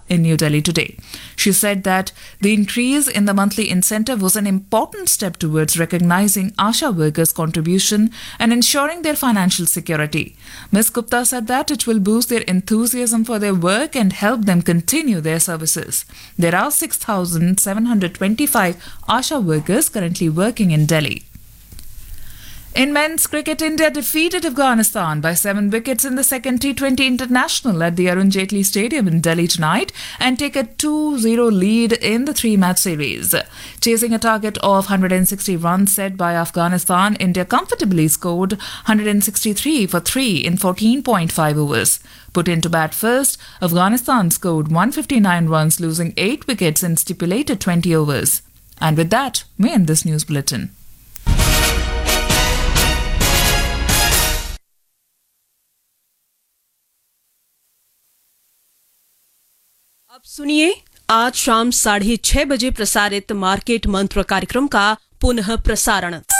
in New Delhi today. She said that the increase in the monthly incentive was an important step towards recognizing ASHA workers' contribution and ensuring their financial security. Ms. Gupta said that it will boost their enthusiasm for their work and help them continue their services. There are 6,725 ASHA workers currently working in Delhi. In men's cricket, India defeated Afghanistan by 7 wickets in the second T20 International at the Arun Jaitley Stadium in Delhi tonight and take a 2-0 lead in the 3-match series. Chasing a target of 160 runs set by Afghanistan, India comfortably scored 163 for 3 in 14.5 overs. Put into bat first, Afghanistan scored 159 runs, losing 8 wickets in stipulated 20 overs. And with that, we end this news bulletin. अब सुनिए आज शाम 6:30 बजे प्रसारित market मंत्र कार्यक्रम का पुनः प्रसारण।